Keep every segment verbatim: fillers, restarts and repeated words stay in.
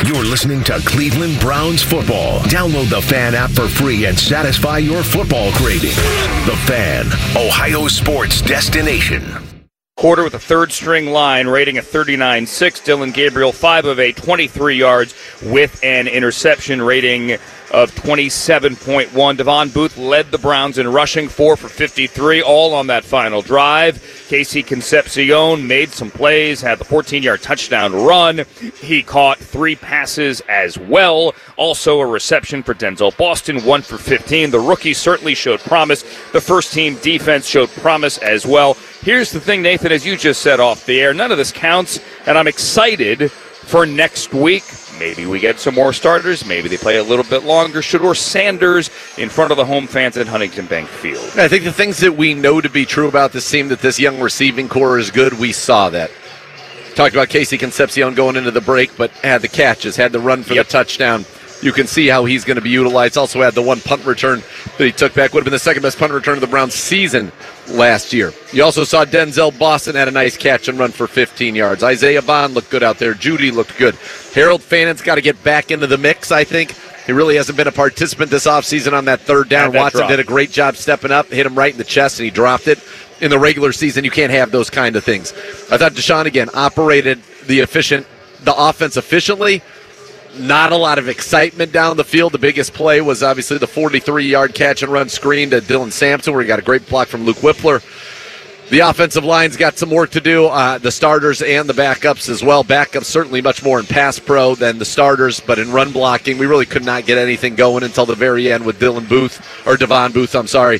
You're listening to Cleveland Browns football. Download the Fan app for free and satisfy your football craving. The Fan, Ohio sports destination. Quarter with a third-string line, rating a thirty-nine six. Dylan Gabriel, five of eight, twenty-three yards with an interception, rating of twenty-seven point one. Devon Booth led the Browns in rushing, four for fifty-three, all on that final drive. Casey Concepcion made some plays, had the fourteen-yard touchdown run. He caught three passes as well. Also a reception for Denzel Boston, one for fifteen. The rookie certainly showed promise. The first-team defense showed promise as well. Here's the thing, Nathan, as you just said off the air, none of this counts, and I'm excited for next week. Maybe we get some more starters. Maybe they play a little bit longer. Shedeur Sanders in front of the home fans at Huntington Bank Field. I think the things that we know to be true about this team, that this young receiving core is good, we saw that. Talked about Casey Concepcion going into the break, but had the catches, had the run for yep. the touchdown. You can see how he's going to be utilized. Also had the one punt return that he took back. Would have been the second-best punt return of the Browns season last year. You also saw Denzel Boston had a nice catch and run for fifteen yards. Isaiah Bond looked good out there. Judy looked good. Harold Fannon's got to get back into the mix, I think. He really hasn't been a participant this offseason on that third down. Watson drop. did a great job stepping up, hit him right in the chest, and he dropped it. In the regular season, you can't have those kind of things. I thought Deshaun, again, operated the efficient, the offense efficiently. Not a lot of excitement down the field. The biggest play was obviously the forty-three-yard catch and run screen to Dylan Sampson, where he got a great block from Luke Whippler. The offensive line's got some work to do, uh, the starters and the backups as well. Backups certainly much more in pass pro than the starters, but in run blocking, we really could not get anything going until the very end with Dylan Booth, or Devon Booth, I'm sorry.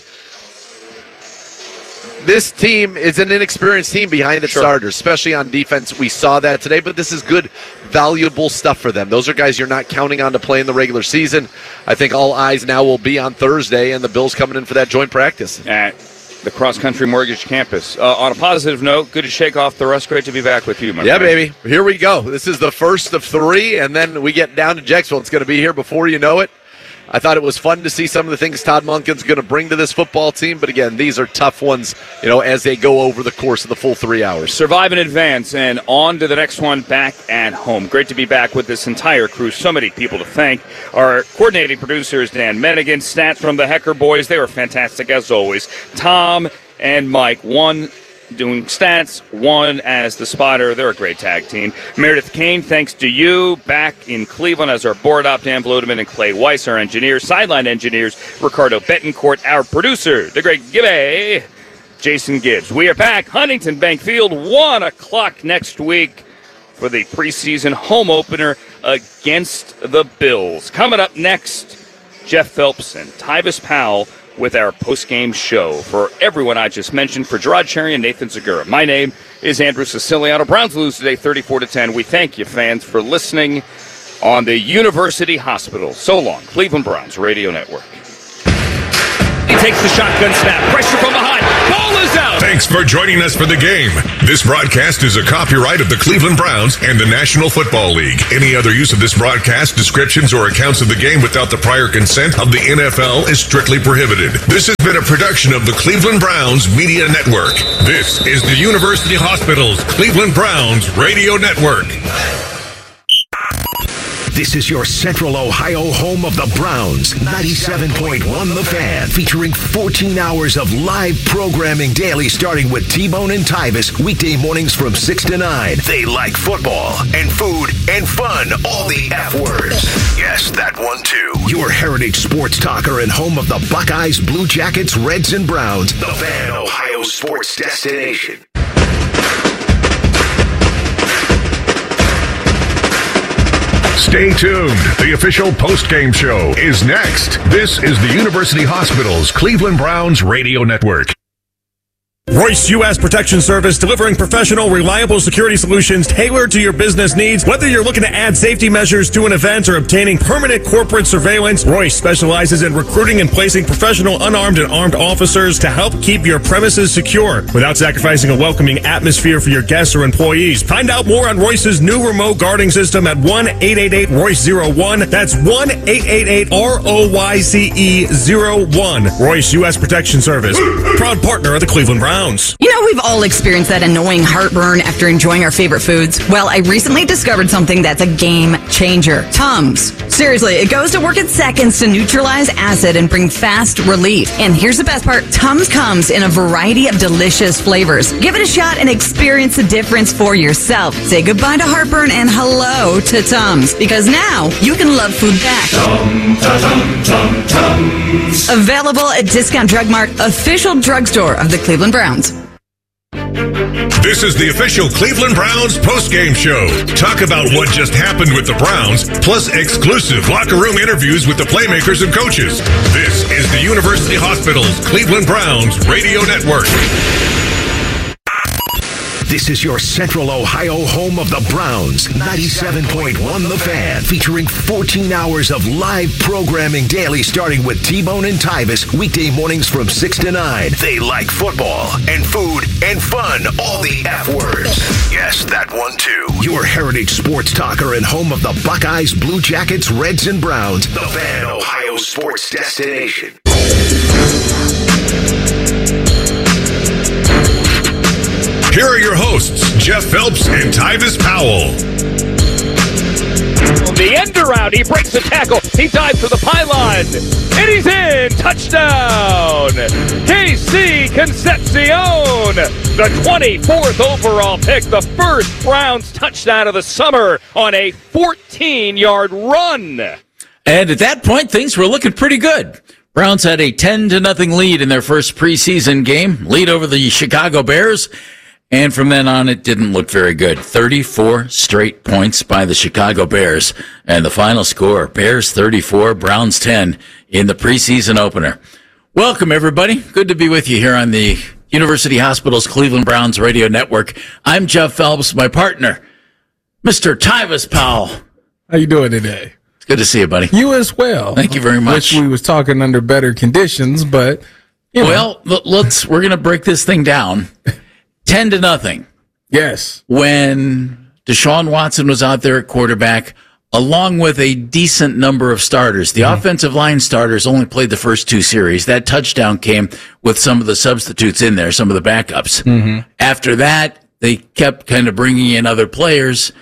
This team is an inexperienced team behind its sure. starters, especially on defense. We saw that today, but this is good, valuable stuff for them. Those are guys you're not counting on to play in the regular season. I think all eyes now will be on Thursday, and the Bills coming in for that joint practice. At the Cross Country Mortgage Campus. Uh, on a positive note, good to shake off the rust. Great to be back with you, my yeah, friend. baby. Here we go. This is the first of three, and then we get down to Jacksonville. It's going to be here before you know it. I thought it was fun to see some of the things Todd Monken's going to bring to this football team, but again, these are tough ones, you know, as they go over the course of the full three hours. Survive in advance, and on to the next one back at home. Great to be back with this entire crew. So many people to thank. Our coordinating producer is Dan Mennigan. Stats from the Hecker boys. They were fantastic as always. Tom and Mike, one doing stats, one as the spotter. They're a great tag team. Meredith Kane, thanks to you. Back in Cleveland as our board op, Dan Blodeman and Clay Weiss, our engineers. Sideline engineers, Ricardo Betancourt. Our producer, the great Gibby, Jason Gibbs. We are back, Huntington Bank Field, one o'clock next week for the preseason home opener against the Bills. Coming up next, Jeff Phelps and Tyvis Powell with our post-game show. For everyone I just mentioned, for Gerard Cherry and Nathan Segura, my name is Andrew Siciliano. Browns lose today thirty-four to ten. We thank you, fans, for listening on the University Hospital. So long, Cleveland Browns Radio Network. He takes the shotgun snap. Pressure from behind. Ball is out. Thanks for joining us for the game. This broadcast is a copyright of the Cleveland Browns and the National Football League. Any other use of this broadcast, descriptions, or accounts of the game without the prior consent of the N F L is strictly prohibited. This has been a production of the Cleveland Browns Media Network. This is the University Hospital's Cleveland Browns Radio Network. This is your Central Ohio home of the Browns, ninety-seven point one The Fan, featuring fourteen hours of live programming daily, starting with T-Bone and Tyvis, weekday mornings from six to nine. They like football and food and fun, all the F words. Yes, that one too. Your heritage sports talker and home of the Buckeyes, Blue Jackets, Reds, and Browns. The Fan, Ohio sports destination. Stay tuned. The official post-game show is next. This is the University Hospital's Cleveland Browns Radio Network. Royce U S Protection Service, delivering professional, reliable security solutions tailored to your business needs. Whether you're looking to add safety measures to an event or obtaining permanent corporate surveillance, Royce specializes in recruiting and placing professional unarmed and armed officers to help keep your premises secure without sacrificing a welcoming atmosphere for your guests or employees. Find out more on Royce's new remote guarding system at one eight eight eight R O Y C E zero one. That's one eight eight eight R O Y C E zero one. Royce U S Protection Service, proud partner of the Cleveland Browns. Browns. You know, we've all experienced that annoying heartburn after enjoying our favorite foods. Well, I recently discovered something that's a game changer. Tums. Seriously, it goes to work in seconds to neutralize acid and bring fast relief. And here's the best part. Tums comes in a variety of delicious flavors. Give it a shot and experience the difference for yourself. Say goodbye to heartburn and hello to Tums, because now you can love food back. Tum, tum, tum, Tums. Available at Discount Drug Mart, official drugstore of the Cleveland Browns. This is the official Cleveland Browns postgame show. Talk about what just happened with the Browns, plus exclusive locker room interviews with the playmakers and coaches. This is the University Hospital's Cleveland Browns Radio Network. This is your Central Ohio home of the Browns, ninety-seven point one The Fan, featuring fourteen hours of live programming daily, starting with T-Bone and Tyvis, weekday mornings from six to nine. They like football and food and fun, all the F words. Yes, that one too. Your heritage sports talker and home of the Buckeyes, Blue Jackets, Reds, and Browns. The Fan, Ohio sports destination. Here are your hosts, Jeff Phelps and Tyvis Powell. The end around, he breaks the tackle, he dives for the pylon, and he's in! Touchdown! K C Concepcion, the twenty-fourth overall pick, the first Browns touchdown of the summer on a fourteen-yard run. And at that point, things were looking pretty good. Browns had a ten to nothing lead in their first preseason game, lead over the Chicago Bears. And from then on, it didn't look very good. thirty-four straight points by the Chicago Bears. And the final score, Bears thirty-four, Browns ten in the preseason opener. Welcome, everybody. Good to be with you here on the University Hospital's Cleveland Browns Radio Network. I'm Jeff Phelps, my partner, Mister Tyvis Powell. How you doing today? It's good to see you, buddy. You as well. Thank you very much. Wish we was talking under better conditions, but, you know. Well, let's, we're going to break this thing down. Ten to nothing. Yes. When Deshaun Watson was out there at quarterback, along with a decent number of starters. The mm-hmm. offensive line starters only played the first two series. That touchdown came with some of the substitutes in there, some of the backups. Mm-hmm. After that, they kept kind of bringing in other players,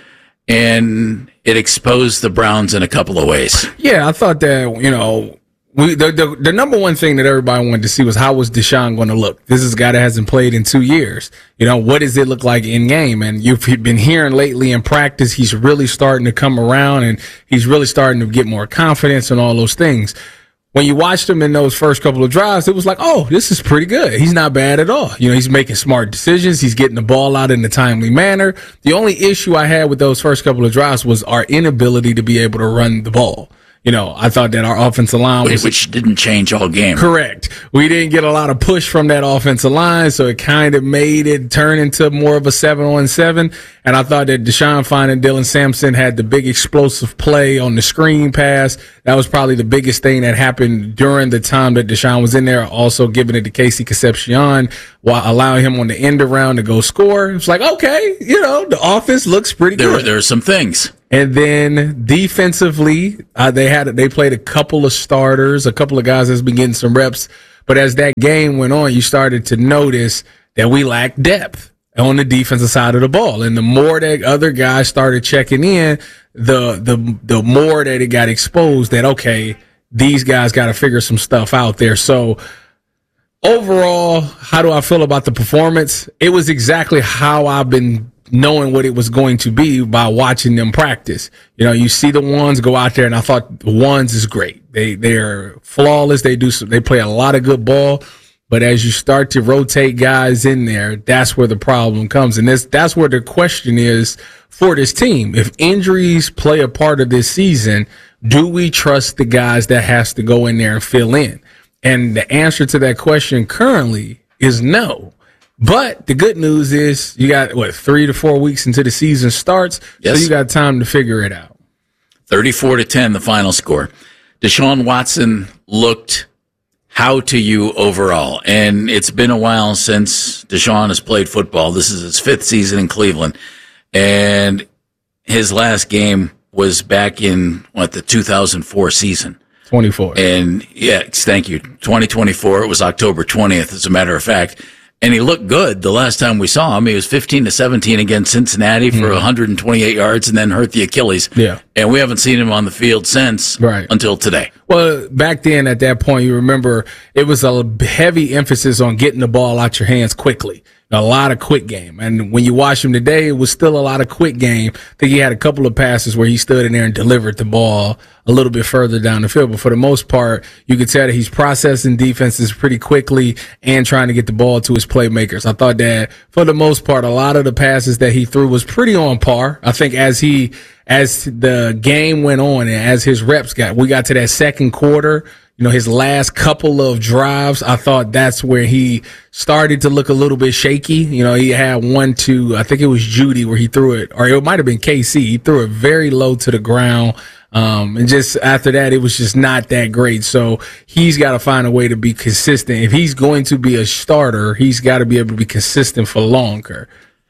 and it exposed the Browns in a couple of ways. Yeah, I thought that, you know, We, the, the the number one thing that everybody wanted to see was, how was Deshaun going to look? This is a guy that hasn't played in two years. You know, what does it look like in game? And you've been hearing lately in practice, he's really starting to come around, and he's really starting to get more confidence and all those things. When you watched him in those first couple of drives, it was like, oh, this is pretty good. He's not bad at all. You know, he's making smart decisions. He's getting the ball out in a timely manner. The only issue I had with those first couple of drives was our inability to be able to run the ball. You know, I thought that our offensive line was... Which didn't change all game. Correct. We didn't get a lot of push from that offensive line, so it kind of made it turn into more of a seven on seven. And I thought that Deshaun Fine and Dylan Sampson had the big explosive play on the screen pass. That was probably the biggest thing that happened during the time that Deshaun was in there. Also giving it to K C Concepcion while allowing him on the end around to go score. It's like, okay, you know, the offense looks pretty there, good. There are some things. And then defensively, uh, they had they played a couple of starters, a couple of guys that's been getting some reps. But as that game went on, you started to notice that we lacked depth on the defensive side of the ball. And the more that other guys started checking in, the the the more that it got exposed that, okay, these guys got to figure some stuff out there. So overall, how do I feel about the performance? It was exactly how I've been knowing what it was going to be by watching them practice. You know, you see the ones go out there, and I thought the ones is great. They, they're flawless. They do, they play a lot of good ball. But as you start to rotate guys in there, that's where the problem comes. And this, that's where the question is for this team. If injuries play a part of this season, do we trust the guys that has to go in there and fill in? And the answer to that question currently is no. But the good news is you got, what, three to four weeks until the season starts, yes. So you got time to figure it out. thirty-four to ten, the final score. Deshaun Watson looked how to you overall, and it's been a while since Deshaun has played football. This is his fifth season in Cleveland, and his last game was back in, what, the two thousand four season. twenty-four. And, yeah, thank you, twenty twenty-four. It was October twentieth, as a matter of fact. And he looked good the last time we saw him. He was fifteen to seventeen against Cincinnati for mm-hmm. one hundred twenty-eight yards and then hurt the Achilles. Yeah. And we haven't seen him on the field since right. until today. Well, back then at that point, you remember it was a heavy emphasis on getting the ball out your hands quickly. A lot of quick game. And when you watch him today, it was still a lot of quick game. I think he had a couple of passes where he stood in there and delivered the ball a little bit further down the field. But for the most part, you could tell that he's processing defenses pretty quickly and trying to get the ball to his playmakers. I thought that for the most part, a lot of the passes that he threw was pretty on par. I think as he, as the game went on and as his reps got, we got to that second quarter, you know, his last couple of drives, I thought that's where he started to look a little bit shaky. You know, he had one to, I think it was Judy where he threw it, or it might have been K C. He threw it very low to the ground. Um, and just after that, it was just not that great. So he's got to find a way to be consistent. If he's going to be a starter, he's got to be able to be consistent for longer.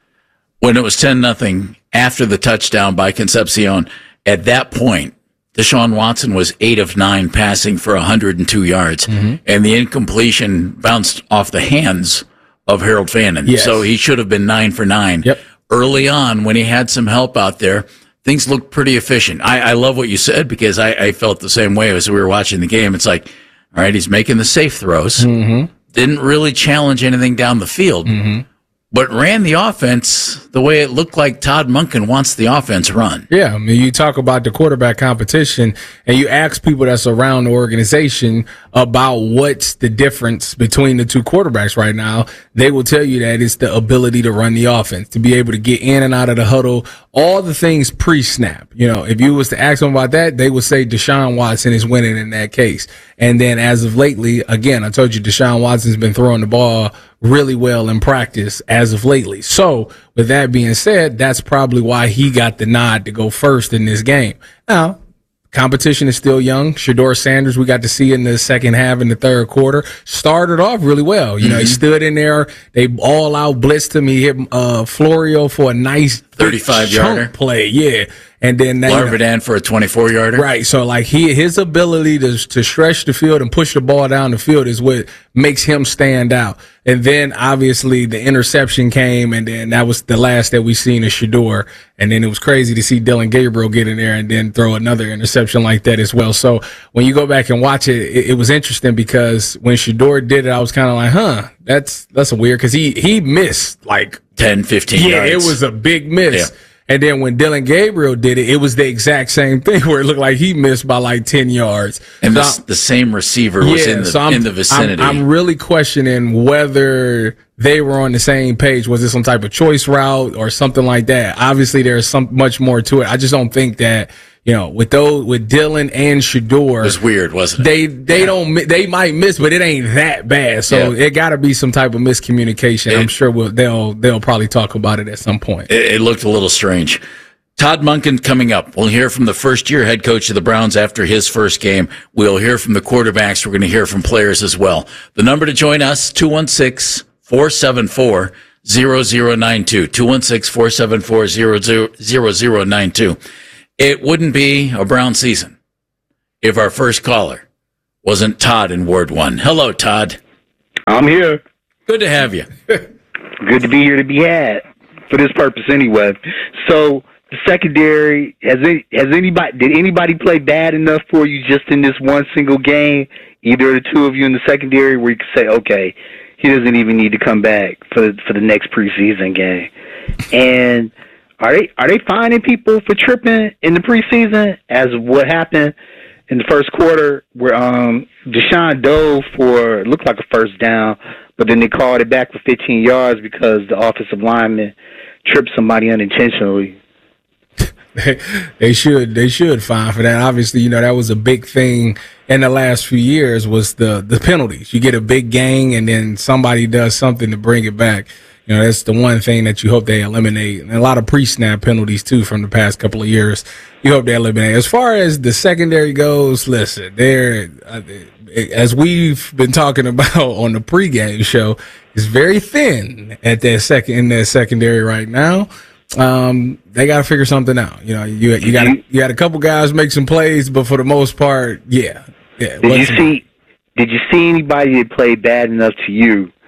When it was ten nothing after the touchdown by Concepcion, at that point, Deshaun Watson was eight of nine passing for one hundred two yards, mm-hmm. and the incompletion bounced off the hands of Harold Fannin. Yes. So he should have been nine for nine. Yep. Early on, when he had some help out there, things looked pretty efficient. I, I love what you said because I, I felt the same way as we were watching the game. It's like, all right, he's making the safe throws. Mm-hmm. Didn't really challenge anything down the field. Mm-hmm. But ran the offense the way it looked like Todd Monken wants the offense run. Yeah, I mean, you talk about the quarterback competition, and you ask people that's around the organization about what's the difference between the two quarterbacks right now. They will tell you that it's the ability to run the offense, to be able to get in and out of the huddle, all the things pre-snap. You know, if you was to ask them about that, they would say Deshaun Watson is winning in that case. And then as of lately, again, I told you Deshaun Watson's been throwing the ball really well in practice as of lately. So with that being said, that's probably why he got the nod to go first in this game. Now, competition is still young. Shedeur Sanders, we got to see in the second half in the third quarter, started off really well. You know, mm-hmm. he stood in there. They all out blitzed him. He hit uh, Florio for a nice thirty-five yarder play. Yeah. And then that, Larvidan for a twenty-four yarder. Right. So like he, his ability to, to stretch the field and push the ball down the field is what makes him stand out. And then obviously the interception came, and then that was the last that we seen of Shedeur. And then it was crazy to see Dillon Gabriel get in there and then throw another interception like that as well. So when you go back and watch it, it, it was interesting because when Shedeur did it, I was kind of like, huh, that's, that's weird. Cause he, he missed like ten, fifteen yeah, yards. It was a big miss. Yeah. And then when Dillon Gabriel did it, it was the exact same thing where it looked like he missed by like ten yards. And so the, the same receiver was yeah, in the so in the vicinity. I'm, I'm really questioning whether they were on the same page. Was it some type of choice route or something like that? Obviously, there's some much more to it. I just don't think that, you know, with those, with Dillon and Shedeur, it was weird, wasn't it? They they yeah. don't they might miss, but it ain't that bad. So yeah. it got to be some type of miscommunication. It, I'm sure we'll, they'll they'll probably talk about it at some point. It, it looked a little strange. Todd Monken coming up. We'll hear from the first-year head coach of the Browns after his first game. We'll hear from the quarterbacks. We're going to hear from players as well. The number to join us, two one six, four seven four, zero zero nine two. two one six, four seven four, zero zero nine two. It wouldn't be a Brown season if our first caller wasn't Todd in Ward one. Hello, Todd. I'm here. Good to have you. Good to be here to be had for this purpose anyway. So the secondary, has any, has anybody did anybody play bad enough for you just in this one single game? Either of the two of you in the secondary, where you can say, okay, he doesn't even need to come back for for the next preseason game. And are they are they finding people for tripping in the preseason, as what happened in the first quarter, where um Deshaun dove for, it looked like a first down, but then they called it back for fifteen yards because the offensive lineman tripped somebody unintentionally. They should they should fine for that. Obviously, you know, that was a big thing in the last few years, was the the penalties. You get a big gang and then somebody does something to bring it back. You know, that's the one thing that you hope they eliminate. And a lot of pre-snap penalties too from the past couple of years. You hope they eliminate. As far as the secondary goes, listen, they're uh, as we've been talking about on the pregame show, it's very thin at that second in that secondary right now. Um, they got to figure something out. You know, you you got you got a couple guys make some plays, but for the most part, yeah, yeah. Did you see? Did you see anybody that played bad enough to you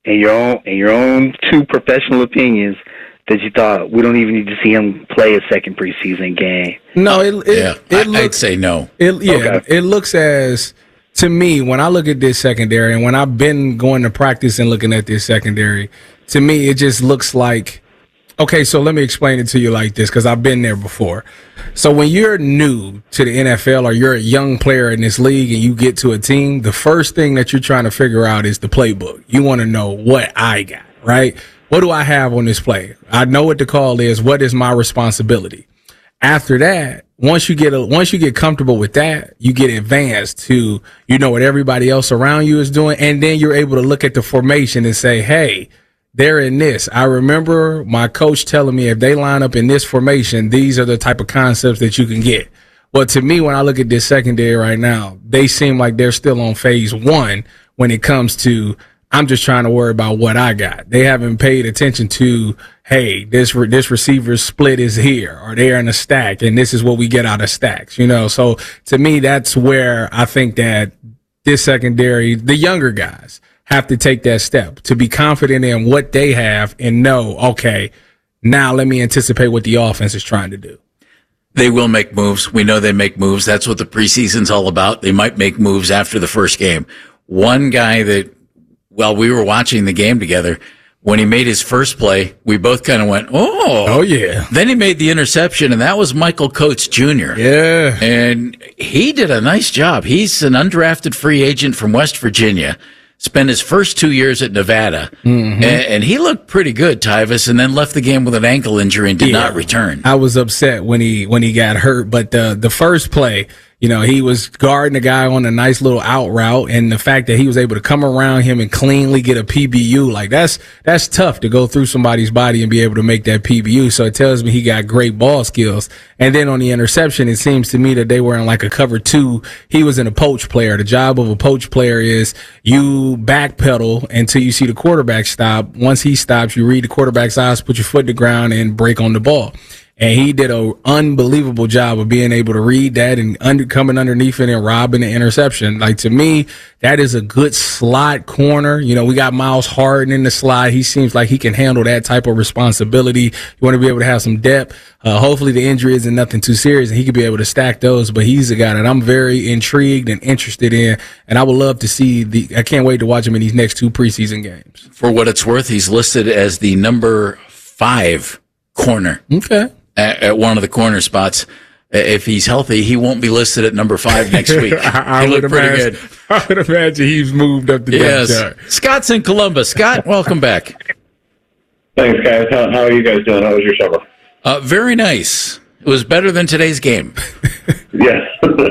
in your own in your own two professional opinions, that you thought we don't even need to see him play a second preseason game? No, it, it, yeah, it I, looks, I'd say no. It, yeah, Okay. it looks as, to me, when I look at this secondary, and when I've been going to practice and looking at this secondary, to me, it just looks like, okay, so let me explain it to you like this, because I've been there before. So when you're new to the N F L or you're a young player in this league and you get to a team, the first thing that you're trying to figure out is the playbook. You want to know what I got, right? What do I have on this play? I know what the call is. What is my responsibility? After that, once you get a, once you get comfortable with that, you get advanced to, you know, what everybody else around you is doing. And then you're able to look at the formation and say, hey, they're in this. I remember my coach telling me if they line up in this formation, these are the type of concepts that you can get. Well, to me, when I look at this secondary right now, they seem like they're still on phase one when it comes to, I'm just trying to worry about what I got. They haven't paid attention to, hey, this re- this receiver split is here, or they're in a stack, and this is what we get out of stacks, you know? So to me, that's where I think that this secondary, the younger guys, have to take that step to be confident in what they have and know, okay, now let me anticipate what the offense is trying to do. They will make moves. We know they make moves. That's what the preseason's all about. They might make moves after the first game. One guy that, while we were watching the game together, when he made his first play, we both kind of went, oh. Oh, yeah. Then he made the interception, and that was Michael Coates Junior Yeah. And he did a nice job. He's an undrafted free agent from West Virginia. Spent his first two years at Nevada, Mm-hmm. and, and he looked pretty good, Tyvis, and then left the game with an ankle injury and did Yeah. not return. I was upset when he when he got hurt, but the the first play, you know, he was guarding the guy on a nice little out route, and the fact that he was able to come around him and cleanly get a P B U, like that's that's tough to go through somebody's body and be able to make that P B U. So it tells me he got great ball skills. And then on the interception, it seems to me that they were in like a cover two. He was in a poach player. The job of a poach player is you backpedal until you see the quarterback stop. Once he stops, you read the quarterback's eyes, put your foot in the ground, and break on the ball. And he did an unbelievable job of being able to read that and under, coming underneath it and robbing the interception. Like, to me, that is a good slot corner. You know, we got Miles Harden in the slot. He seems like he can handle that type of responsibility. You want to be able to have some depth. Uh, hopefully the injury isn't nothing too serious and he could be able to stack those. But he's a guy that I'm very intrigued and interested in. And I would love to see the, I can't wait to watch him in these next two preseason games. For what it's worth, he's listed as the number five corner. Okay. At, at one of the corner spots. If he's healthy, he won't be listed at number five next week. I, I he would looked pretty imagine, good. I would imagine he's moved up the Yes. depth chart. Scott's in Columbus. Scott, welcome back. Thanks, guys. How, how are you guys doing? How was your summer? Uh, very nice. It was better than today's game. Yes.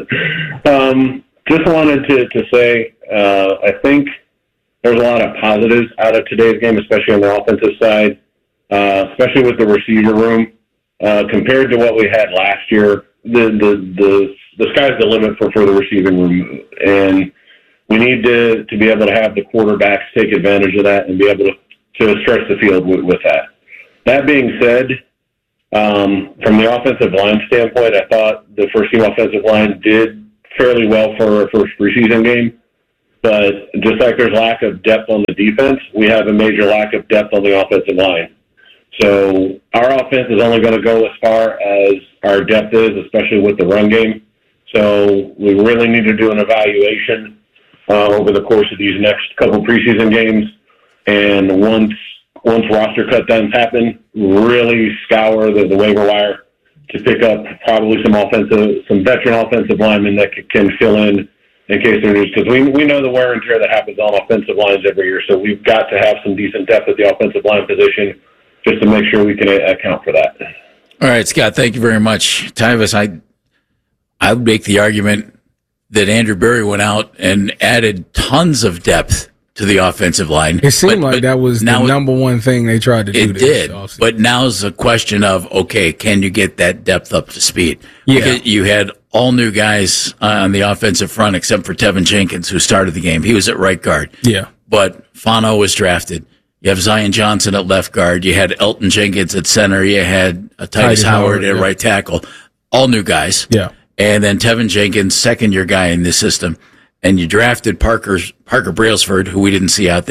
um, just wanted to, to say, uh, I think there's a lot of positives out of today's game, especially on the offensive side, uh, especially with the receiver room. Uh, compared to what we had last year, the, the, the, the sky's the limit for, for the receiving room. And we need to, to be able to have the quarterbacks take advantage of that and be able to, to stretch the field with, with that. That being said, um, from the offensive line standpoint, I thought the first team offensive line did fairly well for a first preseason game. But just like there's lack of depth on the defense, we have a major lack of depth on the offensive line. So our offense is only going to go as far as our depth is, especially with the run game. So we really need to do an evaluation uh, over the course of these next couple preseason games. And once once roster cut downs happen, really scour the, the waiver wire to pick up probably some offensive, some veteran offensive linemen that can, can fill in in case there is, because we we know the wear and tear that happens on offensive lines every year. So we've got to have some decent depth at the offensive line position, just to make sure we can account for that. All right, Scott, thank you very much. Tyvis, I I would make the argument that Andrew Berry went out and added tons of depth to the offensive line. It seemed But- like but that was the now it- number one thing they tried to do. It this did, offseason. but now's a question of, okay, can you get that depth up to speed? Yeah. Because you had all new guys on the offensive front except for Tevin Jenkins, who started the game. He was at right guard. Yeah. But Fano was drafted. You have Zion Johnson at left guard. You had Elton Jenkins at center. You had uh, Titus, Titus Howard, Howard, at yeah. right tackle. All new guys. Yeah. And then Tevin Jenkins, second year guy in this system. And you drafted Parker, Parker Brailsford, who we didn't see out there.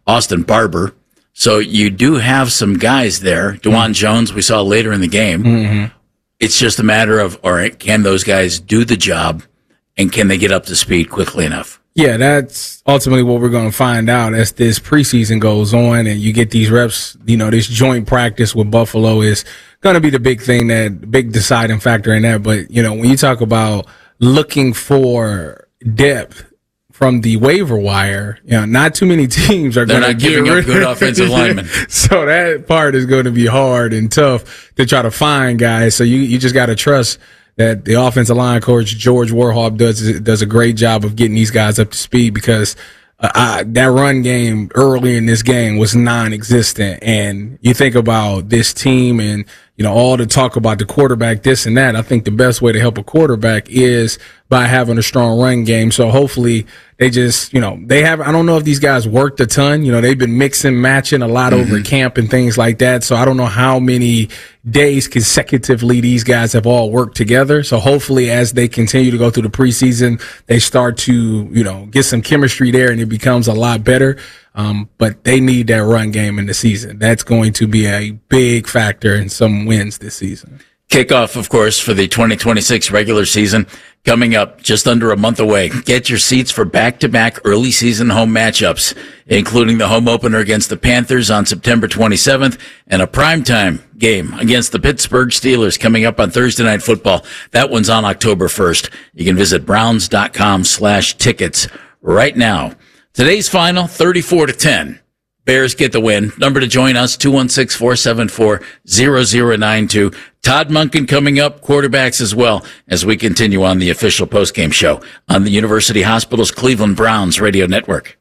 Austin Barber. So you do have some guys there. DeJuan mm-hmm. Jones, we saw later in the game. Mm-hmm. It's just a matter of, all right, can those guys do the job, and can they get up to speed quickly enough? Yeah, that's ultimately what we're going to find out as this preseason goes on and you get these reps. You know, this joint practice with Buffalo is going to be the big thing, that big deciding factor in that. But, you know, when you talk about looking for depth from the waiver wire, you know, not too many teams are going to get giving up good offensive linemen. So that part is going to be hard and tough to try to find guys. So you, you just got to trust that the offensive line coach, George Warhol, does does a great job of getting these guys up to speed, because uh, I, that run game early in this game was non-existent. And you think about this team and, you know, all the talk about the quarterback, this and that. I think the best way to help a quarterback is by having a strong run game. So hopefully they just, you know, they have, I don't know if these guys worked a ton. You know, they've been mixing, matching a lot mm-hmm. over camp and things like that. So I don't know how many days consecutively these guys have all worked together. So hopefully as they continue to go through the preseason, they start to, you know, get some chemistry there and it becomes a lot better. Um, but they need that run game in the season. That's going to be a big factor in some wins this season. Kickoff, of course, for the twenty twenty-six regular season coming up just under a month away. Get your seats for back-to-back early season home matchups, including the home opener against the Panthers on September twenty-seventh and a primetime game against the Pittsburgh Steelers coming up on Thursday Night Football. That one's on October first. You can visit browns.com slash tickets right now. Today's final, thirty-four to ten. Bears get the win. Number to join us, two one six, four seven four, zero zero nine two. Todd Monken coming up, quarterbacks as well, as we continue on the official postgame show on the University Hospital's Cleveland Browns radio network.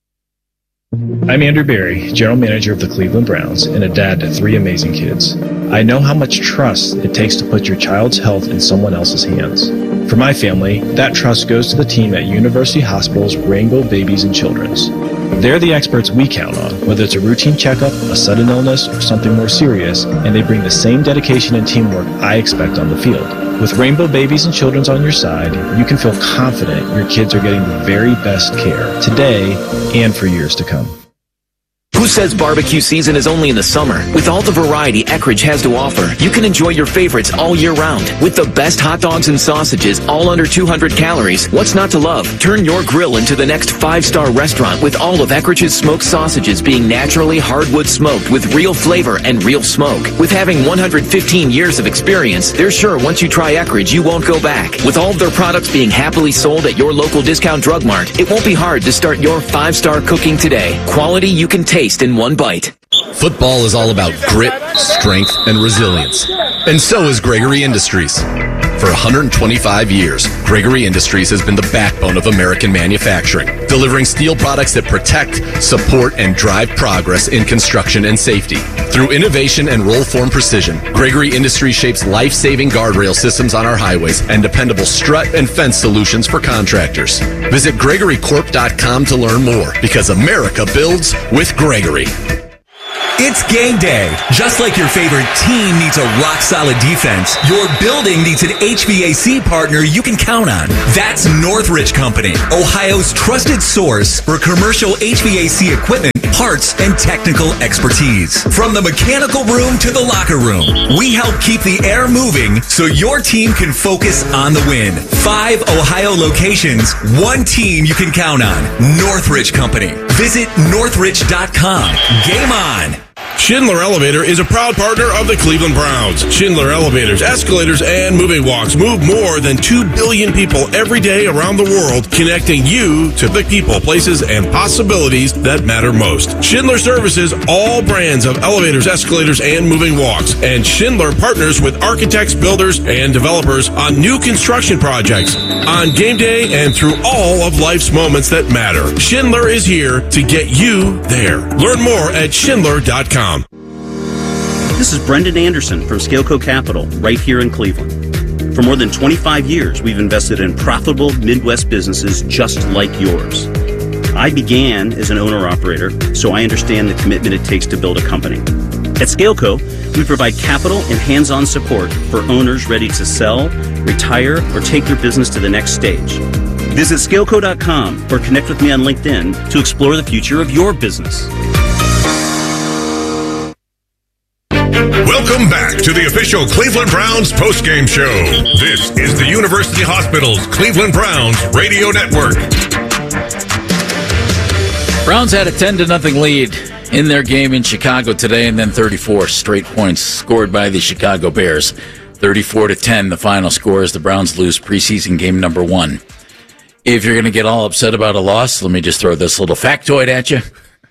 I'm Andrew Berry, General Manager of the Cleveland Browns and a dad to three amazing kids. I know how much trust it takes to put your child's health in someone else's hands. For my family, that trust goes to the team at University Hospital's Rainbow Babies and Children's. They're the experts we count on, whether it's a routine checkup, a sudden illness, or something more serious, and they bring the same dedication and teamwork I expect on the field. With Rainbow Babies and Children's on your side, you can feel confident your kids are getting the very best care today and for years to come. Who says barbecue season is only in the summer? With all the variety Eckrich has to offer, you can enjoy your favorites all year round. With the best hot dogs and sausages, all under two hundred calories, what's not to love? Turn your grill into the next five-star restaurant with all of Eckrich smoked sausages being naturally hardwood smoked with real flavor and real smoke. With having one hundred fifteen years of experience, they're sure once you try Eckrich, you won't go back. With all of their products being happily sold at your local discount drug mart, it won't be hard to start your five-star cooking today. Quality you can taste in one bite. Football is all about grit, strength, and resilience. And so is Gregory Industries. For one hundred twenty-five years, Gregory Industries has been the backbone of American manufacturing, delivering steel products that protect, support, and drive progress in construction and safety. Through innovation and roll-form precision, Gregory Industries shapes life-saving guardrail systems on our highways and dependable strut and fence solutions for contractors. Visit Gregory Corp dot com to learn more, because America builds with Gregory. It's game day. Just like your favorite team needs a rock-solid defense, your building needs an H V A C partner you can count on. That's Northridge Company, Ohio's trusted source for commercial H V A C equipment, parts, and technical expertise. From the mechanical room to the locker room, we help keep the air moving so your team can focus on the win. Five Ohio locations, one team you can count on. Northridge Company. Visit northridge dot com. Game on. Schindler Elevator is a proud partner of the Cleveland Browns. Schindler Elevators, escalators, and moving walks move more than two billion people every day around the world, connecting you to the people, places, and possibilities that matter most. Schindler services all brands of elevators, escalators, and moving walks. And Schindler partners with architects, builders, and developers on new construction projects, on game day, and through all of life's moments that matter. Schindler is here to get you there. Learn more at schindler dot com. This is Brendan Anderson from Scaleco Capital, right here in Cleveland. For more than twenty-five years, we've invested in profitable Midwest businesses just like yours. I began as an owner-operator, so I understand the commitment it takes to build a company. At Scaleco, we provide capital and hands-on support for owners ready to sell, retire, or take their business to the next stage. Visit scaleco dot com or connect with me on LinkedIn to explore the future of your business. Welcome back to the official Cleveland Browns postgame show. This is the University Hospital's Cleveland Browns radio network. Browns had a ten to nothing lead in their game in Chicago today, and then thirty-four straight points scored by the Chicago Bears. thirty-four to ten, the final score as the Browns lose preseason game number one. If you're going to get all upset about a loss, let me just throw this little factoid at you.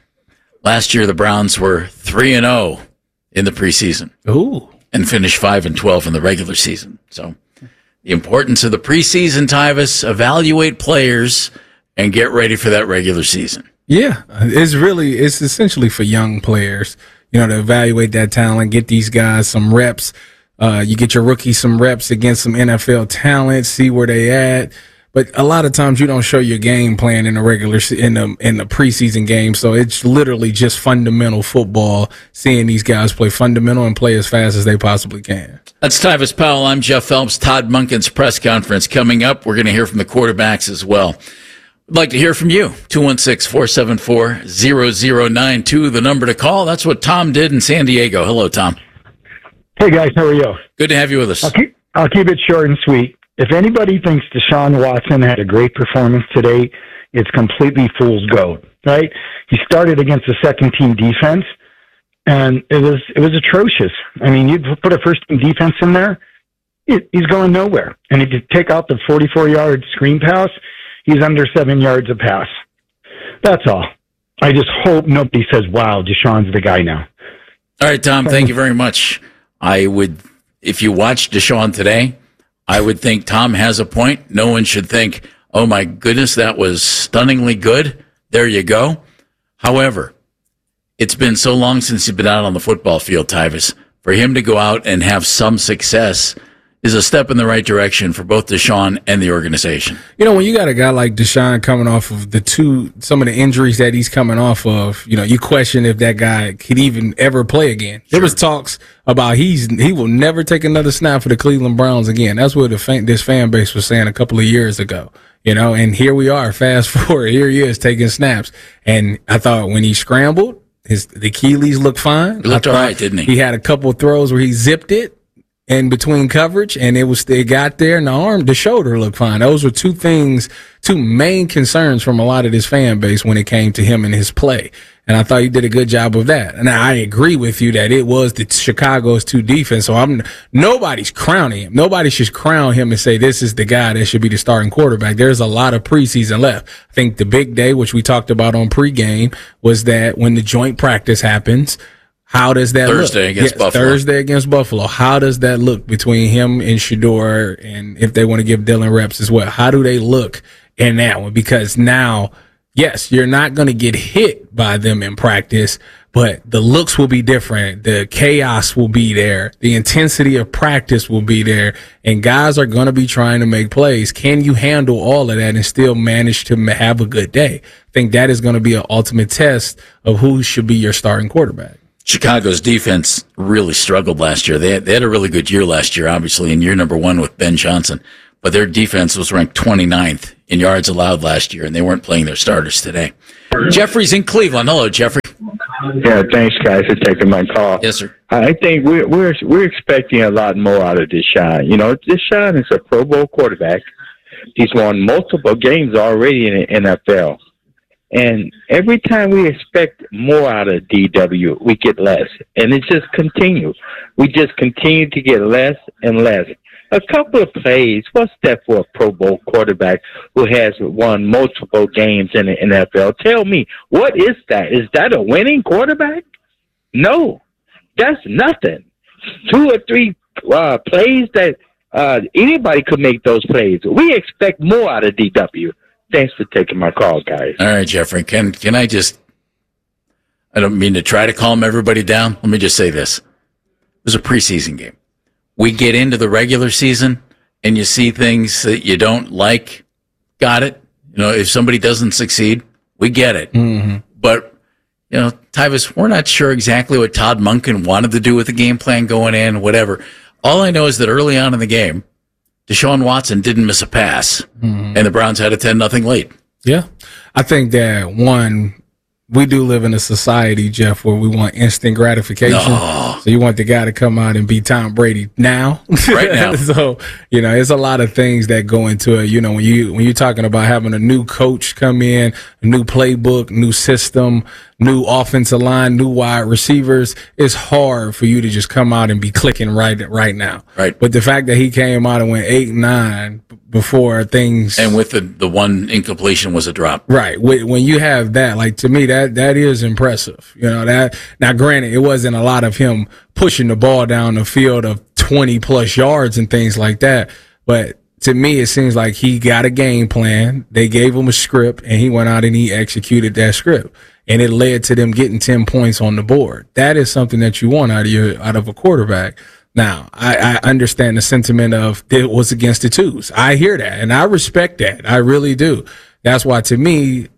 Last year, the Browns were three and oh in the preseason. Ooh. And finished five and twelve in the regular season. So the importance of the preseason, Tyvis, evaluate players and get ready for that regular season. Yeah, it's really, it's essentially for young players, you know, to evaluate that talent, get these guys some reps. Uh, you get your rookies some reps against some N F L talent, see where they at. But a lot of times you don't show your game plan in the regular, in the, in the preseason game. So it's literally just fundamental football, seeing these guys play fundamental and play as fast as they possibly can. That's Tyvis Powell. I'm Jeff Phelps. Todd Monken's press conference coming up. We're going to hear from the quarterbacks as well. I'd like to hear from you. two one six, four seven four, zero zero nine two, the number to call. That's what Tom did in San Diego. Hello, Tom. Hey, guys. How are you? Good to have you with us. I'll keep, I'll keep it short and sweet. If anybody thinks Deshaun Watson had a great performance today, it's completely fool's gold, right? He started against a second-team defense, and it was it was atrocious. I mean, you put a first-team defense in there, it, he's going nowhere. And if you take out the forty-four-yard screen pass, he's under seven yards a pass. That's all. I just hope nobody says, wow, Deshaun's the guy now. All right, Tom, thank you very much. I would, if you watch Deshaun today, I would think Tom has a point. No one should think, oh, my goodness, that was stunningly good. There you go. However, it's been so long since he's been out on the football field, Tyvis. For him to go out and have some success is a step in the right direction for both Deshaun and the organization. You know, when you got a guy like Deshaun coming off of the two, some of the injuries that he's coming off of, you know, you question if that guy could even ever play again. Sure. There was talks about he's he will never take another snap for the Cleveland Browns again. That's what the fan, this fan base was saying a couple of years ago. You know, and here we are, fast forward, here he is taking snaps. And I thought when he scrambled, his the Achilles looked fine. He looked all right, didn't he? He had a couple of throws where he zipped it in between coverage, and it was it got there, and the arm, the shoulder looked fine. Those were two things, two main concerns from a lot of this fan base when it came to him and his play. And I thought he did a good job of that. And I agree with you that it was the Chicago's two defense. So I'm nobody's crowning him. Nobody should crown him and say this is the guy that should be the starting quarterback. There's a lot of preseason left. I think the big day, which we talked about on pregame, was that when the joint practice happens, how does that Thursday look? against yes, Buffalo. Thursday against Buffalo. How does that look between him and Shedeur, and if they want to give Dylan reps as well? How do they look in that one? Because now, yes, you're not going to get hit by them in practice, but the looks will be different. The chaos will be there. The intensity of practice will be there, and guys are going to be trying to make plays. Can you handle all of that and still manage to have a good day? I think that is going to be an ultimate test of who should be your starting quarterback. Chicago's defense really struggled last year. They had, they had a really good year last year, obviously, in year number one with Ben Johnson. But their defense was ranked twenty-ninth in yards allowed last year, and they weren't playing their starters today. Jeffrey's in Cleveland. Hello, Jeffrey. Yeah, thanks, guys, for taking my call. Yes, sir. I think we're we're we're expecting a lot more out of Deshaun. You know, Deshaun is a Pro Bowl quarterback. He's won multiple games already in the N F L. And every time we expect more out of D W, we get less. And it just continues. We just continue to get less and less. A couple of plays, what's that for a Pro Bowl quarterback who has won multiple games in the N F L? Tell me, what is that? Is that a winning quarterback? No, that's nothing. Two or three uh, plays that uh, anybody could make those plays. We expect more out of D W. Thanks for taking my call, guys. All right, Jeffrey. Can can I just, I don't mean to try to calm everybody down. Let me just say this. It was a preseason game. We get into the regular season and you see things that you don't like. Got it. You know, if somebody doesn't succeed, we get it. Mm-hmm. But, you know, Tyvis, we're not sure exactly what Todd Monken wanted to do with the game plan going in, whatever. All I know is that early on in the game, Deshaun Watson didn't miss a pass, mm-hmm. and the Browns had a ten nothing lead. Yeah. I think that, one, we do live in a society, Jeff, where we want instant gratification. No. So you want the guy to come out and be Tom Brady now. Right now. So, you know, there's a lot of things that go into it. You know, when you when you're talking about having a new coach come in, a new playbook, new system, new offensive line, new wide receivers, it's hard for you to just come out and be clicking right right now. Right. But the fact that he came out and went eight and nine before things, and with the the one incompletion was a drop. Right. When you have that, like, to me, that that is impressive. You know, that now granted, it wasn't a lot of him pushing the ball down the field of twenty plus yards and things like that, but to me, it seems like he got a game plan. They gave him a script, and he went out and he executed that script, and it led to them getting ten points on the board. That is something that you want out of your out of a quarterback. Now, I, I understand the sentiment of it was against the twos. I hear that, and I respect that. I really do. That's why, to me,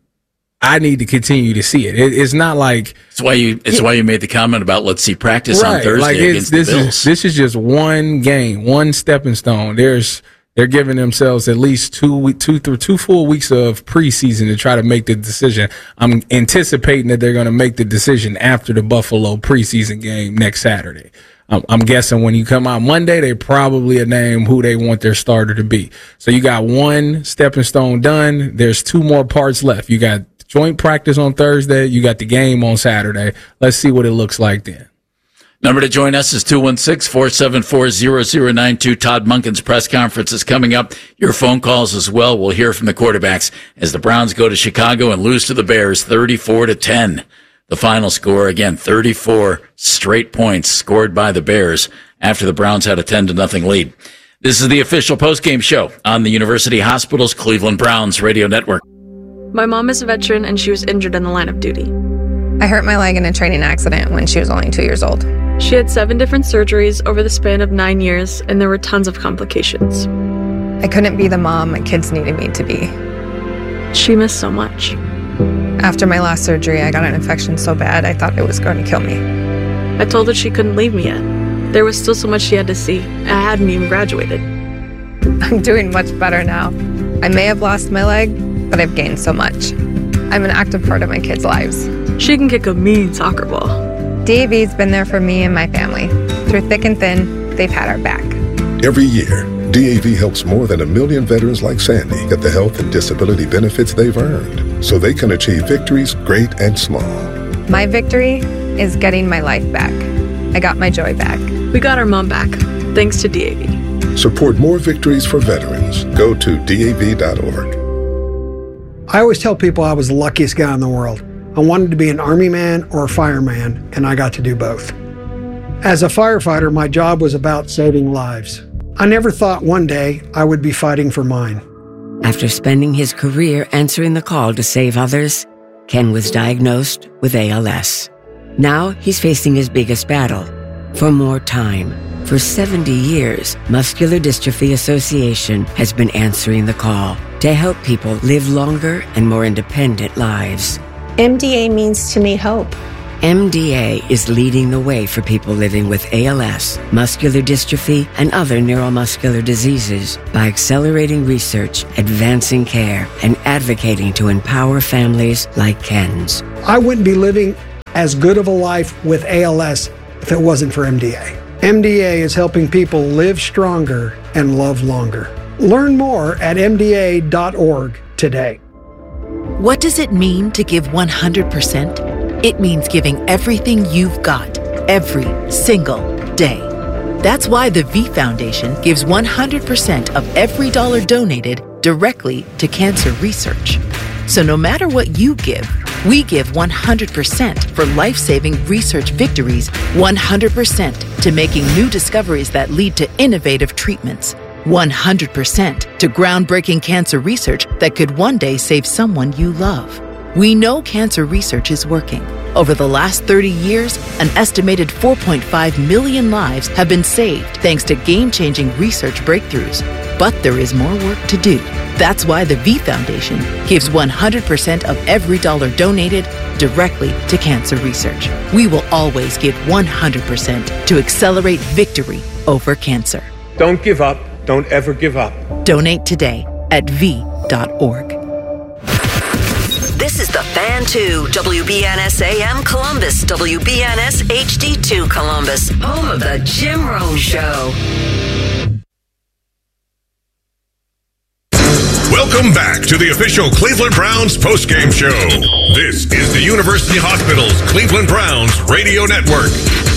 I need to continue to see it. it it's not like it's why you. It's it, why you made the comment about let's see practice right, on Thursday like against this the Bills. Is, this is just one game, one stepping stone. There's they're giving themselves at least two two through two full weeks of preseason to try to make the decision. I'm anticipating that they're going to make the decision after the Buffalo preseason game next Saturday. I'm guessing when you come out Monday, they probably name who they want their starter to be. So you got one stepping stone done. There's two more parts left. You got joint practice on Thursday. You got the game on Saturday. Let's see what it looks like then. Number to join us is two one six, four seven four, zero zero nine two. Todd Monken's press conference is coming up. Your phone calls as well. We'll hear from the quarterbacks as the Browns go to Chicago and lose to the Bears thirty-four to ten. The final score, again, thirty-four straight points scored by the Bears after the Browns had a ten to nothing lead. This is the official postgame show on the University Hospital's Cleveland Browns radio network. My mom is a veteran and she was injured in the line of duty. I hurt my leg in a training accident when she was only two years old. She had seven different surgeries over the span of nine years and there were tons of complications. I couldn't be the mom my kids needed me to be. She missed so much. After my last surgery, I got an infection so bad I thought it was going to kill me. I told her she couldn't leave me yet. There was still so much she had to see. I hadn't even graduated. I'm doing much better now. I may have lost my leg, but I've gained so much. I'm an active part of my kids' lives. She can kick a mean soccer ball. D A V's been there for me and my family. Through thick and thin, they've had our back. Every year, D A V helps more than a million veterans like Sandy get the health and disability benefits they've earned so they can achieve victories great and small. My victory is getting my life back. I got my joy back. We got our mom back, thanks to D A V. Support more victories for veterans. Go to D A V dot org. I always tell people I was the luckiest guy in the world. I wanted to be an army man or a fireman, and I got to do both. As a firefighter, my job was about saving lives. I never thought one day I would be fighting for mine. After spending his career answering the call to save others, Ken was diagnosed with A L S. Now he's facing his biggest battle, for more time. For seventy years, Muscular Dystrophy Association has been answering the call to help people live longer and more independent lives. M D A means to me hope. M D A is leading the way for people living with A L S, muscular dystrophy, and other neuromuscular diseases by accelerating research, advancing care, and advocating to empower families like Ken's. I wouldn't be living as good of a life with A L S if it wasn't for M D A. M D A is helping people live stronger and love longer. Learn more at M D A dot org today. What does it mean to give one hundred percent? It means giving everything you've got, every single day. That's why the V Foundation gives one hundred percent of every dollar donated directly to cancer research. So no matter what you give, we give one hundred percent for life-saving research victories, one hundred percent to making new discoveries that lead to innovative treatments, one hundred percent to groundbreaking cancer research that could one day save someone you love. We know cancer research is working. Over the last thirty years, an estimated four point five million lives have been saved thanks to game-changing research breakthroughs. But there is more work to do. That's why the V Foundation gives one hundred percent of every dollar donated directly to cancer research. We will always give one hundred percent to accelerate victory over cancer. Don't give up. Don't ever give up. Donate today at v dot org. This is the Fan two, W B N S A M Columbus, W B N S H D two Columbus, home of the Jim Rome Show. Welcome back to the official Cleveland Browns postgame show. This is the University Hospitals Cleveland Browns Radio Network.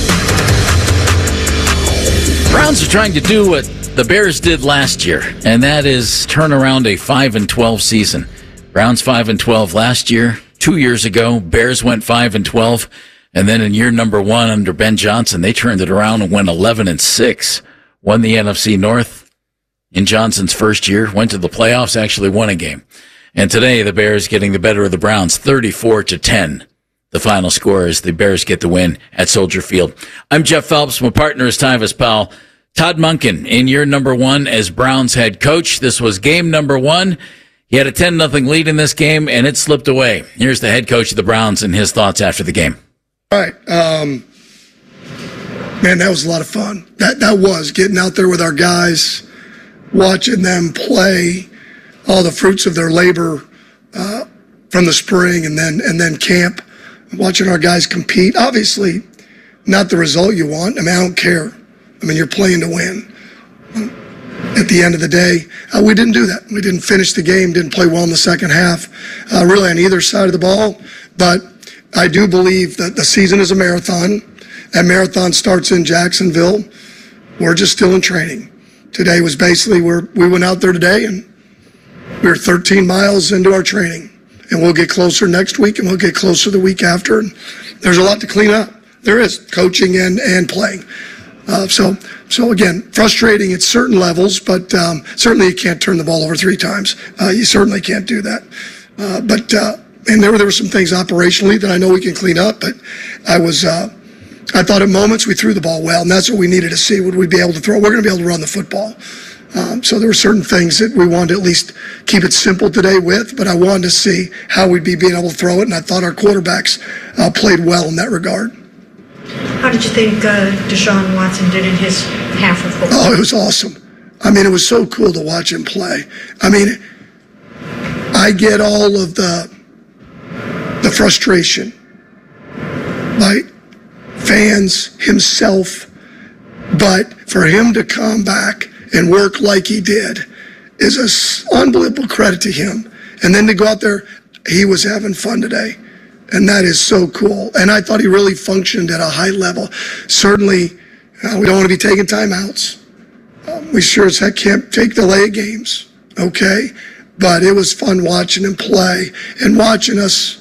Browns are trying to do what the Bears did last year, and that is turn around a five and twelve season. Browns five and twelve last year. Two years ago, Bears went five and twelve, and then in year number one under Ben Johnson, they turned it around and went eleven and six. Won the N F C North in Johnson's first year, went to the playoffs, actually won a game. And today, the Bears getting the better of the Browns, thirty-four to ten. The final score is the Bears get the win at Soldier Field. I'm Jeff Phelps. My partner is Tyvis Powell. Todd Monken in year number one as Browns head coach. This was game number one. He had a ten nothing lead in this game, and it slipped away. Here's the head coach of the Browns and his thoughts after the game. All right. Um, man, that was a lot of fun. That that was getting out there with our guys, watching them play, all the fruits of their labor uh, from the spring and then and then camp, watching our guys compete. Obviously, not the result you want. I mean, I don't care. I mean, you're playing to win. At the end of the day, uh, we didn't do that. We didn't finish the game, didn't play well in the second half, uh, really on either side of the ball. But I do believe that the season is a marathon. That marathon starts in Jacksonville. We're just still in training. Today was basically where we went out there today, and we were thirteen miles into our training. And we'll get closer next week, and we'll get closer the week after. And there's a lot to clean up. There is, coaching and, and playing. Uh, so, so again, frustrating at certain levels, but um, certainly you can't turn the ball over three times. Uh, you certainly can't do that. Uh, but uh, and there were there were some things operationally that I know we can clean up. But I was, uh, I thought at moments we threw the ball well, and that's what we needed to see. Would we be able to throw? We're going to be able to run the football. Um, so there were certain things that we wanted to at least keep it simple today with, but I wanted to see how we'd be being able to throw it, and I thought our quarterbacks uh, played well in that regard. How did you think uh, Deshaun Watson did in his half of football? Oh, it was awesome. I mean, it was so cool to watch him play. I mean, I get all of the the frustration by fans, himself, but for him to come back and work like he did is an unbelievable credit to him. And then to go out there, he was having fun today. And that is so cool. And I thought he really functioned at a high level. Certainly, uh, we don't want to be taking timeouts. Um, we sure as heck can't take delay of games, okay? But it was fun watching him play and watching us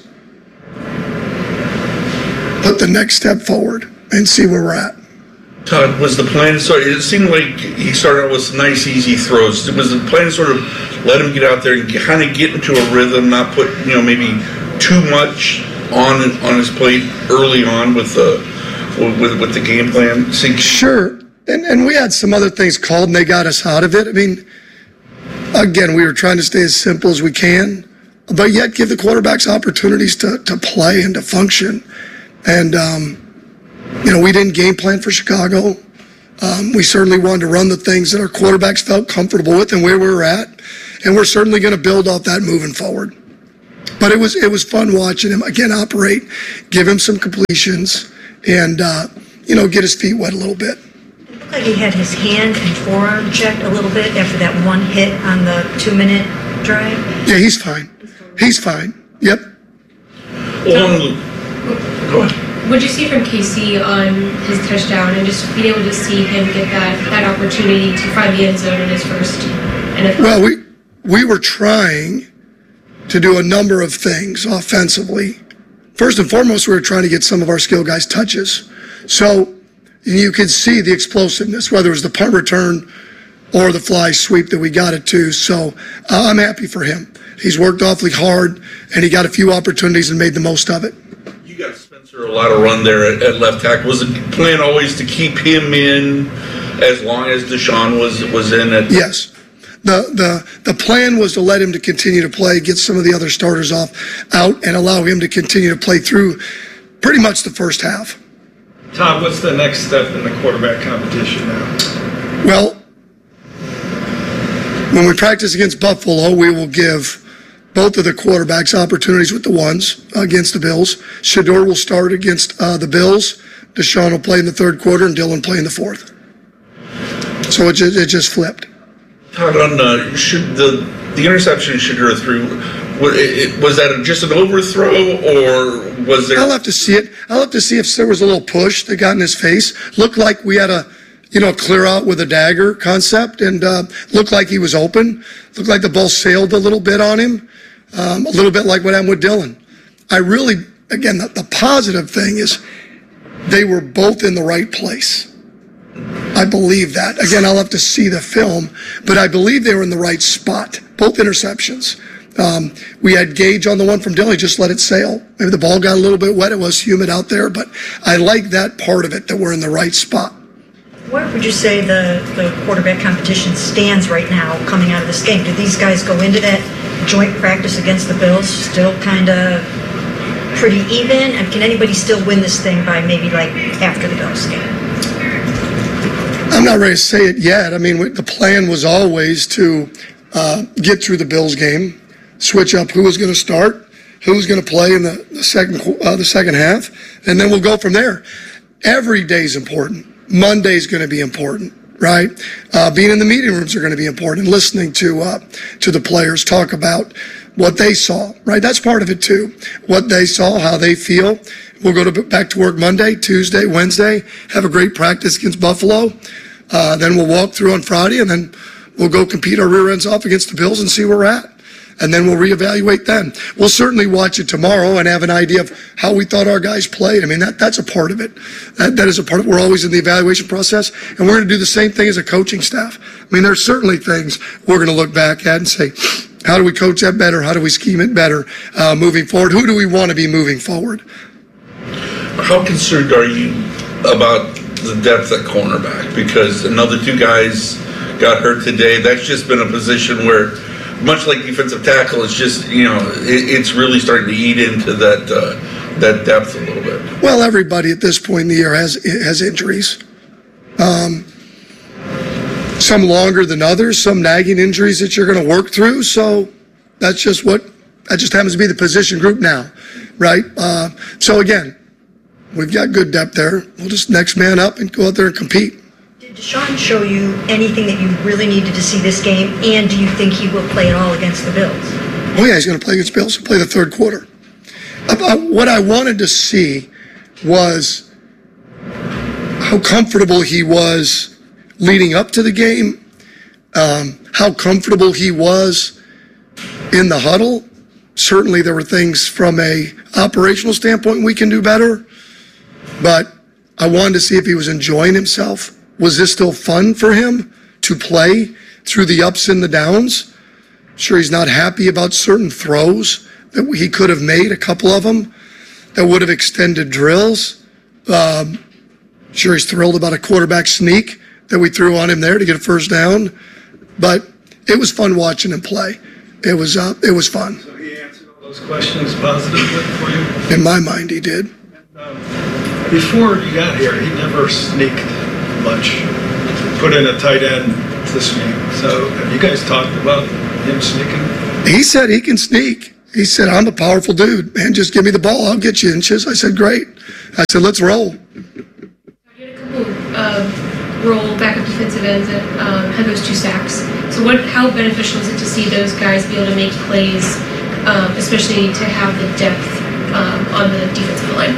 put the next step forward and see where we're at. Todd, was the plan, so it seemed like he started out with some nice, easy throws. Was the plan to sort of let him get out there and kind of get into a rhythm, not put, you know, maybe too much on on his plate early on with the with with the game plan? Sure, and and we had some other things called, and they got us out of it. I mean, again, we were trying to stay as simple as we can, but yet give the quarterbacks opportunities to to play and to function. And um, you know, we didn't game plan for Chicago. Um, we certainly wanted to run the things that our quarterbacks felt comfortable with and where we were at, and we're certainly going to build off that moving forward. But it was it was fun watching him, again, operate, give him some completions, and, uh, you know, get his feet wet a little bit. It looked like he had his hand and forearm checked a little bit after that one hit on the two-minute drive. Yeah, he's fine. He's fine. Yep. Well, go ahead. What did you see from K C on his touchdown and just being able to see him get that, that opportunity to find the end zone in his first N F L? Well, we we were trying to do a number of things offensively. First and foremost, we were trying to get some of our skill guys touches. So you could see the explosiveness, whether it was the punt return or the fly sweep that we got it to. So uh, I'm happy for him. He's worked awfully hard, and he got a few opportunities and made the most of it. You got Spencer a lot of run there at, at left tackle. Was the plan always to keep him in as long as Deshaun was was in it? Yes. The, the the plan was to let him to continue to play, get some of the other starters off out, and allow him to continue to play through pretty much the first half. Todd, what's the next step in the quarterback competition now? Well, When we practice against Buffalo, we will give both of the quarterbacks opportunities with the ones against the Bills. Shedeur will start against uh, the Bills. Deshaun will play in the third quarter, and Dylan play in the fourth. So it just, it just flipped. Todd, on uh, should the the interception Shedeur threw, was, it, was that just an overthrow, or was there? I'll have to see it. I'll have to see if there was a little push that got in his face. Looked like we had a, you know, clear out with a dagger concept, and uh, looked like he was open. Looked like the ball sailed a little bit on him, um, a little bit like what happened with Dylan. I really, again, the, the positive thing is they were both in the right place. I believe that. Again, I'll have to see the film, but I believe they were in the right spot. Both interceptions. Um, we had Gage on the one from Dylan, just let it sail. Maybe the ball got a little bit wet. It was humid out there, but I like that part of it, that we're in the right spot. Where would you say the, the quarterback competition stands right now coming out of this game? Do these guys go into that joint practice against the Bills still kind of pretty even? And can anybody still win this thing by maybe like after the Bills game? I'm not ready to say it yet. I mean, the plan was always to uh, get through the Bills game, switch up who was going to start, who was going to play in the, the second uh, the second half, and then we'll go from there. Every day's important. Monday's going to be important, right? Uh, being in the meeting rooms are going to be important. Listening to uh, to the players talk about what they saw, right? That's part of it too. What they saw, how they feel. We'll go to back to work Monday, Tuesday, Wednesday, have a great practice against Buffalo. Uh, then we'll walk through on Friday, and then we'll go compete our rear ends off against the Bills and see where we're at. And then we'll reevaluate then. We'll certainly watch it tomorrow and have an idea of how we thought our guys played. I mean, that that's a part of it. That, that is a part of it. We're always in the evaluation process, and we're going to do the same thing as a coaching staff. I mean, there's certainly things we're going to look back at and say, how do we coach that better? How do we scheme it better uh, moving forward? Who do we want to be moving forward? How concerned are you about the depth at cornerback? Because another two guys got hurt today. That's just been a position where, much like defensive tackle, it's just, you know, it, it's really starting to eat into that uh, that depth a little bit. Well, everybody at this point in the year has has injuries. Um, some longer than others, some nagging injuries that you're going to work through. So that's just what, that just happens to be the position group now, right? Uh, so again, we've got good depth there. We'll just next man up and go out there and compete. Did Deshaun show you anything that you really needed to see this game, and do you think he will play at all against the Bills? Oh yeah, he's going to play against the Bills. He'll play the third quarter. Uh, what I wanted to see was how comfortable he was leading up to the game, um, how comfortable he was in the huddle. Certainly there were things from a operational standpoint we can do better, but I wanted to see if he was enjoying himself. Was this still fun for him to play through the ups and the downs? Sure, he's not happy about certain throws that he could have made, a couple of them, that would have extended drills. Um, sure, he's thrilled about a quarterback sneak that we threw on him there to get a first down. But it was fun watching him play. It was uh, it was fun. So he answered all those questions positively for you? In my mind, he did. Um, before you got here, he never sneaked much. Put in a tight end to sneak. So have you guys talked about him sneaking? He said he can sneak. He said, I'm a powerful dude, man. Just give me the ball. I'll get you inches. I said, great. I said, let's roll. You had a couple uh, roll backup defensive ends that um, had those two sacks. So what? How beneficial is it to see those guys be able to make plays, um, especially to have the depth um, on the defensive line?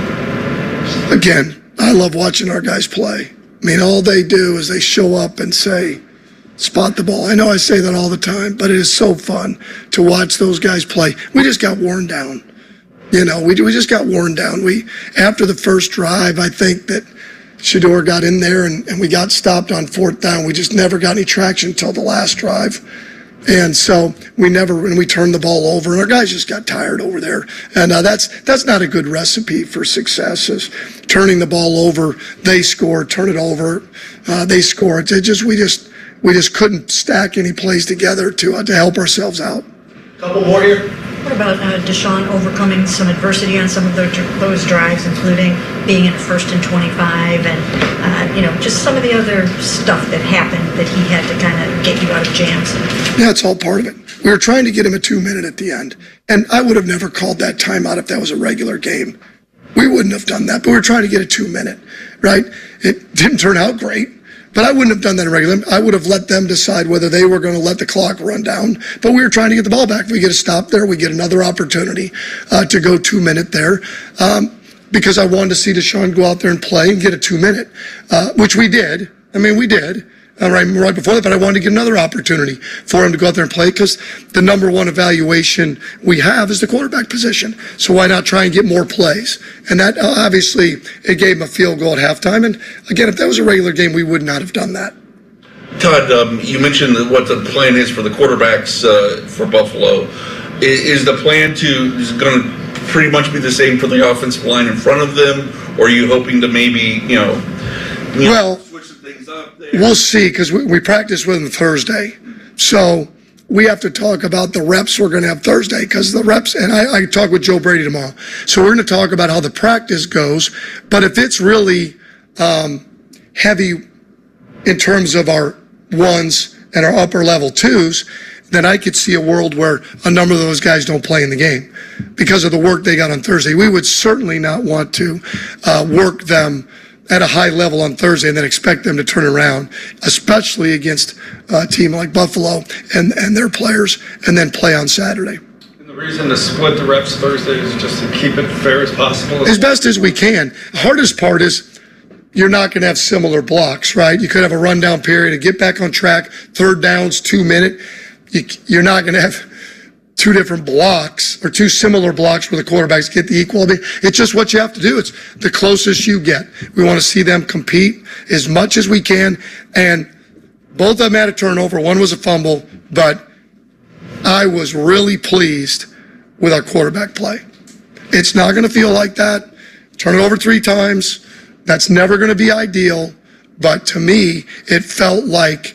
Again, I love watching our guys play. I mean, all they do is they show up and say, spot the ball. I know I say that all the time, but it is so fun to watch those guys play. We just got worn down. You know, we we just got worn down. We, after the first drive, I think that Shedeur got in there and, and we got stopped on fourth down. We just never got any traction until the last drive. And so we never, and we turned the ball over, and our guys just got tired over there. And uh, that's that's not a good recipe for success, is turning the ball over, they score, turn it over, uh, they score. It just, we just, we just couldn't stack any plays together to uh, to help ourselves out. Couple more here. What about uh, Deshaun overcoming some adversity on some of those, those drives, including being in first and twenty-five and, uh, you know, just some of the other stuff that happened that he had to kind of get you out of jams. Yeah, it's all part of it. We were trying to get him a two minute at the end. And I would have never called that timeout if that was a regular game. We wouldn't have done that, but we were trying to get a two minute, right? It didn't turn out great, but I wouldn't have done that in regular. I would have let them decide whether they were going to let the clock run down. But we were trying to get the ball back. If we get a stop there, we get another opportunity uh, to go two minute there. Um, because I wanted to see Deshaun go out there and play and get a two minute, uh, which we did. I mean, we did. Uh, right, right before that, but I wanted to get another opportunity for him to go out there and play because the number one evaluation we have is the quarterback position. So why not try and get more plays? And that uh, obviously it gave him a field goal at halftime. And again, if that was a regular game, we would not have done that. Todd, um, you mentioned what the plan is for the quarterbacks uh, for Buffalo. Is, is the plan to is going to pretty much be the same for the offensive line in front of them, or are you hoping to maybe you know? You well. know We'll see, because we, we practice with them Thursday. So we have to talk about the reps we're going to have Thursday, because the reps, and I, I talk with Joe Brady tomorrow. So we're going to talk about how the practice goes. But if it's really um, heavy in terms of our ones and our upper level twos, then I could see a world where a number of those guys don't play in the game because of the work they got on Thursday. We would certainly not want to uh, work them at a high level on Thursday and then expect them to turn around, especially against a team like Buffalo and, and their players, and then play on Saturday. And the reason to split the reps Thursday is just to keep it fair as possible? As best as we can. The hardest part is you're not going to have similar blocks, right? You could have a rundown period and get back on track, third downs, two minute. You, you're not going to have two different blocks or two similar blocks where the quarterbacks get the equality. It's just what you have to do. It's the closest you get. We want to see them compete as much as we can. And both of them had a turnover. One was a fumble, but I was really pleased with our quarterback play. It's not going to feel like that. Turn it over three times. That's never going to be ideal. But to me, it felt like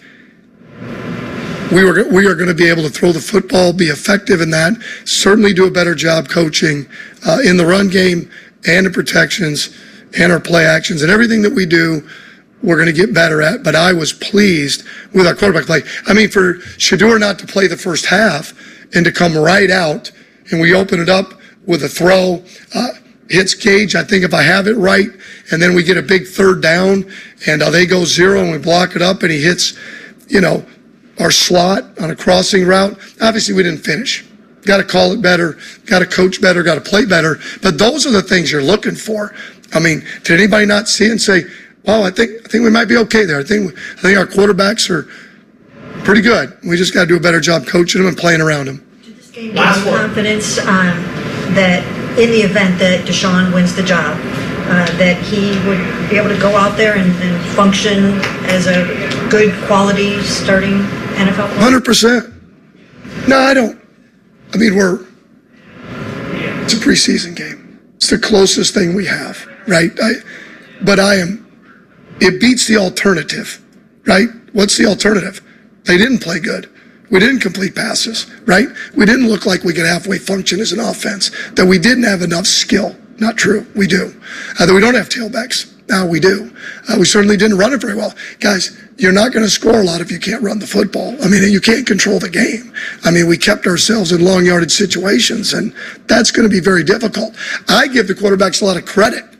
We were we are going to be able to throw the football, be effective in that, certainly do a better job coaching uh, in the run game and the protections and our play actions and everything that we do, we're going to get better at. But I was pleased with our quarterback play. I mean, for Shedeur not to play the first half and to come right out and we open it up with a throw, uh, hits Gage, I think if I have it right, and then we get a big third down and uh, they go zero and we block it up and he hits, you know, our slot on a crossing route. Obviously, we didn't finish. Got to call it better, got to coach better, got to play better. But those are the things you're looking for. I mean, did anybody not see it and say, "Well, I think I think we might be okay there. I think I think our quarterbacks are pretty good. We just got to do a better job coaching them and playing around them." Did this game give you confidence um, that in the event that Deshaun wins the job, uh, that he would be able to go out there and, and function as a good quality starting N F L player? one hundred percent. No, I don't. I mean, we're, it's a preseason game. It's the closest thing we have, right? I, but I am, it beats the alternative, right? What's the alternative? They didn't play good. We didn't complete passes, right? We didn't look like we could halfway function as an offense, that we didn't have enough skill. Not true. We do. Uh, that we don't have tailbacks. Now we do. Uh, we certainly didn't run it very well. Guys, you're not going to score a lot if you can't run the football. I mean, you can't control the game. I mean, we kept ourselves in long yardage situations, and that's going to be very difficult. I give the quarterbacks a lot of credit.